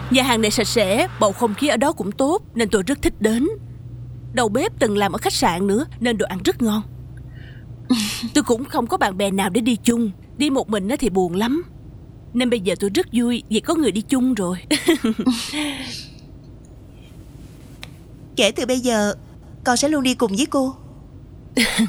Nhà hàng này sạch sẽ, bầu không khí ở đó cũng tốt nên tôi rất thích đến. Đầu bếp từng làm ở khách sạn nữa nên đồ ăn rất ngon. Tôi cũng không có bạn bè nào để đi chung. Đi một mình thì buồn lắm. Nên bây giờ tôi rất vui vì có người đi chung rồi. Kể từ bây giờ con sẽ luôn đi cùng với cô.